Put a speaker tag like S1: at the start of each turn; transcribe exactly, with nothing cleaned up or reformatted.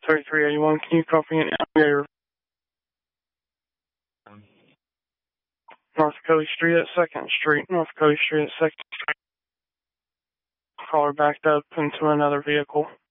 S1: thirty-three eighty-one, can you copy an elevator? North Cody Street at second Street, North Cody Street at second Street. Caller backed up into another vehicle.